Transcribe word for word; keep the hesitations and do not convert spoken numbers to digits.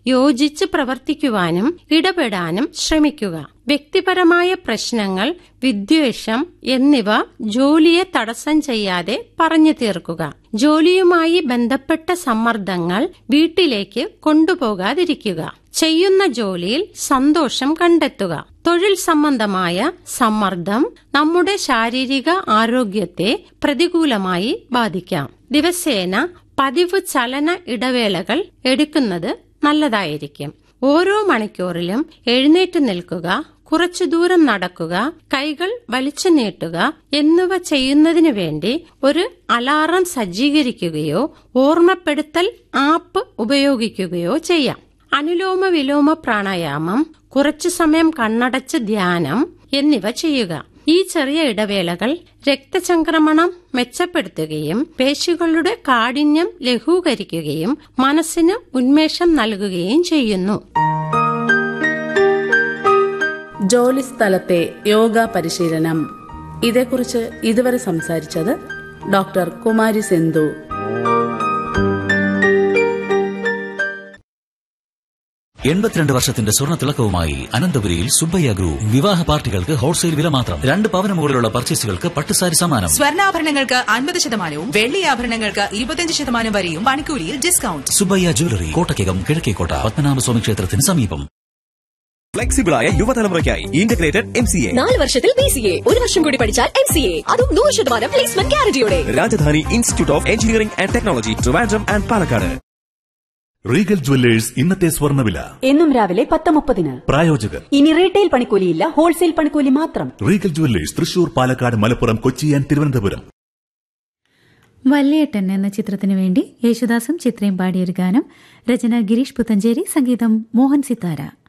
യോജിച്ച് പ്രവർത്തിക്കുവാനും ഇടപെടാനും ശ്രമിക്കുക. വ്യക്തിപരമായ പ്രശ്നങ്ങൾ, വിദ്വേഷം എന്നിവ ജോലിയെ തടസ്സം ചെയ്യാതെ പറഞ്ഞു തീർക്കുക. ജോലിയുമായി ബന്ധപ്പെട്ട സമ്മർദ്ദങ്ങൾ വീട്ടിലേക്ക് കൊണ്ടുപോകാതിരിക്കുക. ചെയ്യുന്ന ജോലിയിൽ സന്തോഷം കണ്ടെത്തുക. തൊഴിൽ സംബന്ധമായ സമ്മർദ്ദം നമ്മുടെ ശാരീരിക ആരോഗ്യത്തെ പ്രതികൂലമായി ബാധിക്കാം. ദിവസേന പതിവ് ചലന ഇടവേളകൾ എടുക്കുന്നത് നല്ലതായിരിക്കും. ഓരോ മണിക്കൂറിലും എഴുന്നേറ്റ് നിൽക്കുക, കുറച്ചു ദൂരം നടക്കുക, കൈകൾ വലിച്ചു നീട്ടുക എന്നിവ ചെയ്യുന്നതിനു വേണ്ടി ഒരു അലാറം സജ്ജീകരിക്കുകയോ ഓർമ്മപ്പെടുത്തൽ ആപ്പ് ഉപയോഗിക്കുകയോ ചെയ്യാം. അനുലോമ വിലോമ പ്രാണായാമം, കുറച്ചു സമയം കണ്ണടച്ച് ധ്യാനം എന്നിവ ചെയ്യുക. ഈ ചെറിയ ഇടവേളകൾ രക്തചംക്രമണം മെച്ചപ്പെടുത്തുകയും പേശികളുടെ കാഠിന്യം ലഘൂകരിക്കുകയും മനസ്സിന് ഉന്മേഷം നൽകുകയും ചെയ്യുന്നു. ജോലിസ്ഥലത്തെ യോഗ പരിശീലനം, ഇതേക്കുറിച്ച് ഇതുവരെ സംസാരിച്ചത് ഡോക്ടർ കുമാരി സിന്ധു. എൺപത്തിരണ്ട് വർഷത്തിന്റെ സ്വർണ്ണ തിളക്കവുമായി അനന്തപുരിയിൽ സുബ്ബയ്യ ഗ്രൂപ്പ്. വിവാഹ പാർട്ടികൾക്ക് ഹോൾസെയിൽ വില മാത്രം. രണ്ട് പവന് മുകളിലുള്ള പർച്ചേസുകൾക്ക് പട്ടുസാരി സമ്മാനം. സ്വർണ്ണാഭരണങ്ങൾക്ക് അൻപത് ശതമാനവും വെള്ളി ആഭരണങ്ങൾക്ക് ഇരുപത്തിയഞ്ച് ശതമാനം വരെയും പണിക്കൂലിയിൽ ഡിസ്കൗണ്ട്. സുബ്ബയ്യ ജ്വല്ലറി, കോട്ടയ്ക്കകം കിഴക്കേക്കോട്ട, പത്മനാഭസ്വാമി ക്ഷേത്രത്തിന് സമീപം. ഫ്ലെക്സിബിളായ യുവതലമുറയ്ക്കായി ഇന്റഗ്രേറ്റഡ് എം സി എ. നാല് വർഷത്തിൽ ബി സി എ, ഒരു വർഷം കൂടി പഠിച്ചാൽ എം സി എ, അതും നൂറ് ശതമാനം placement ഗ്യാരണ്ടിയോടെ. Rajdhani institute of engineering and technology, Trivandrum and Palakkad. Regal Jewellers ഇന്നത്തെ സ്വർണ്ണവില എന്നും രാവിലെ പത്ത് മുപ്പതിന്. പ്രായോജകർ ഇനി റീറ്റെയിൽ പണിക്കൂലിയില്ല, ഹോൾസെയിൽ പണിക്കൂലി മാത്രം. Regal Jewellers, Thrissur, Palakkad, Malappuram, Kochi and Thiruvananthapuram. വല്യേട്ടൻ എന്ന ചിത്രത്തിനു വേണ്ടി യേശുദാസും ചിത്രയും പാടിയൊരു ഗാനം. രചന ഗിരീഷ് പുത്തഞ്ചേരി, സംഗീതം മോഹൻ സിത്താര.